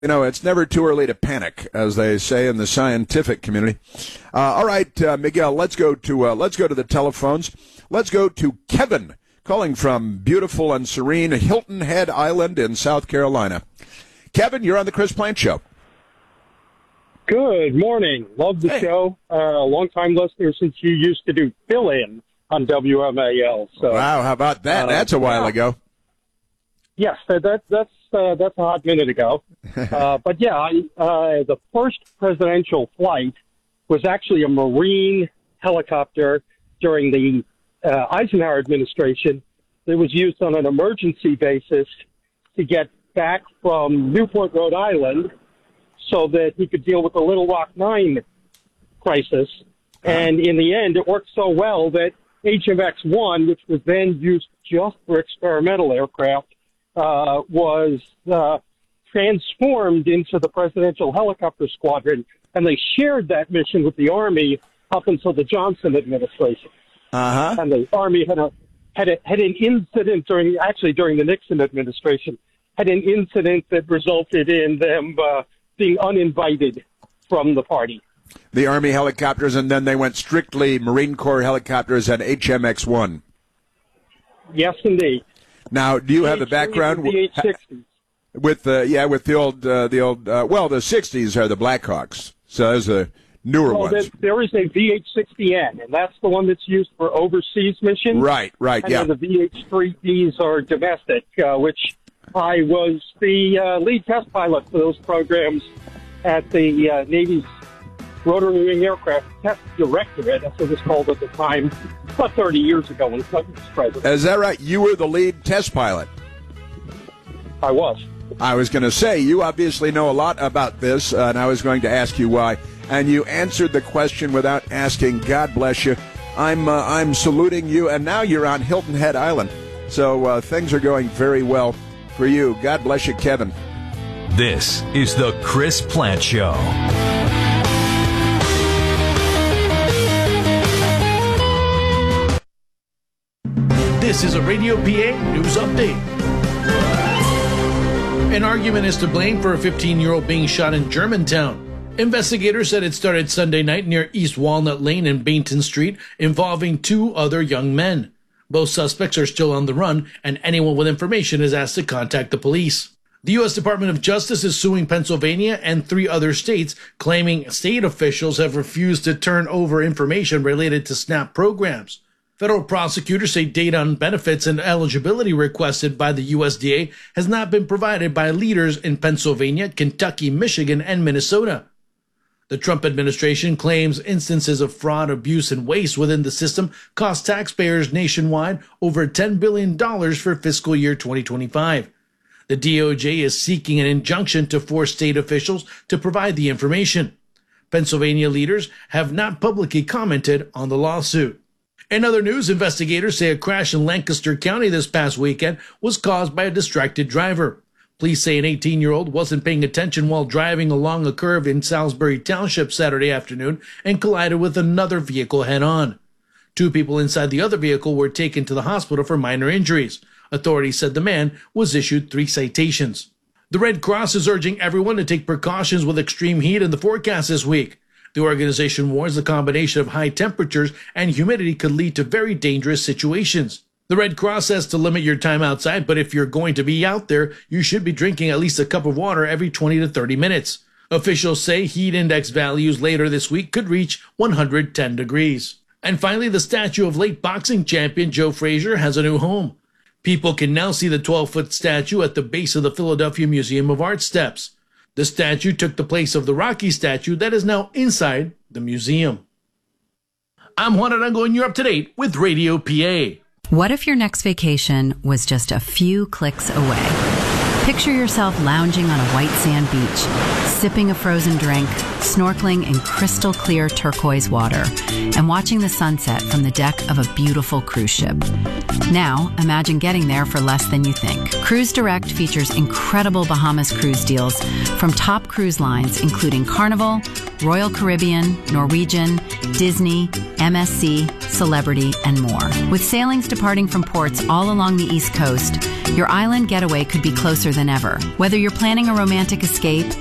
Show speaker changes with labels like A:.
A: You know, it's never too early to panic, as they say in the scientific community. All right, Miguel, let's go to the telephones. Let's go to Kevin, calling from beautiful and serene Hilton Head Island in South Carolina. Kevin, you're on the Chris Plante Show.
B: Good morning. Love the show. Long-time listener since you used to do fill-in on WMAL. So,
A: wow, how about that? That's a while ago.
B: Yes, that's a hot minute ago. But yeah, the first presidential flight was actually a Marine helicopter during the Eisenhower administration that was used on an emergency basis to get back from Newport, Rhode Island, so that he could deal with the Little Rock 9 crisis. And in the end, it worked so well that HMX-1, which was then used just for experimental aircraft, was transformed into the Presidential Helicopter Squadron, and they shared that mission with the Army up until the Johnson administration. And the Army had an incident during the Nixon administration, had an incident that resulted in them being uninvited from the party.
A: The Army helicopters, and then they went strictly Marine Corps helicopters and HMX-1.
B: Yes, indeed.
A: Now, do you have a background
B: with the H-60s?
A: With the the 60s are the Blackhawks, so those are the newer ones.
B: There is a VH-60N, and that's the one that's used for overseas missions.
A: Right,
B: and
A: yeah.
B: The VH-3Bs are domestic, which I was the lead test pilot for those programs at the Navy's Rotary Wing Aircraft Test Directorate, as it was called at the time, about 30 years ago when Clinton was president.
A: Is that right? You were the lead test pilot.
B: I was.
A: I was going to say, you obviously know a lot about this, and I was going to ask you why. And you answered the question without asking. God bless you. I'm saluting you, and now you're on Hilton Head Island. So things are going very well for you. God bless you, Kevin.
C: This is the Chris Plante Show.
D: This is a Radio PA News Update. An argument is to blame for a 15-year-old being shot in Germantown. Investigators said it started Sunday night near East Walnut Lane and Bainton Street, involving two other young men. Both suspects are still on the run, and anyone with information is asked to contact the police. The U.S. Department of Justice is suing Pennsylvania and 3 other states, claiming state officials have refused to turn over information related to SNAP programs. Federal prosecutors say data on benefits and eligibility requested by the USDA has not been provided by leaders in Pennsylvania, Kentucky, Michigan, and Minnesota. The Trump administration claims instances of fraud, abuse, and waste within the system cost taxpayers nationwide over $10 billion for fiscal year 2025. The DOJ is seeking an injunction to force state officials to provide the information. Pennsylvania leaders have not publicly commented on the lawsuit. In other news, investigators say a crash in Lancaster County this past weekend was caused by a distracted driver. Police say an 18-year-old wasn't paying attention while driving along a curve in Salisbury Township Saturday afternoon and collided with another vehicle head-on. 2 people inside the other vehicle were taken to the hospital for minor injuries. Authorities said the man was issued 3 citations. The Red Cross is urging everyone to take precautions with extreme heat in the forecast this week. The organization warns the combination of high temperatures and humidity could lead to very dangerous situations. The Red Cross says to limit your time outside, but if you're going to be out there, you should be drinking at least a cup of water every 20 to 30 minutes. Officials say heat index values later this week could reach 110 degrees. And finally, the statue of late boxing champion Joe Frazier has a new home. People can now see the 12-foot statue at the base of the Philadelphia Museum of Art steps. The statue took the place of the Rocky statue that is now inside the museum. I'm Juan Arango, and you're up to date with Radio PA.
E: What if your next vacation was just a few clicks away? Picture yourself lounging on a white sand beach, sipping a frozen drink, snorkeling in crystal clear turquoise water, and watching the sunset from the deck of a beautiful cruise ship. Now, imagine getting there for less than you think. Cruise Direct features incredible Bahamas cruise deals from top cruise lines, including Carnival, Royal Caribbean, Norwegian, Disney, MSC, Celebrity, and more. With sailings departing from ports all along the East Coast, your island getaway could be closer than ever. Whether you're planning a romantic escape,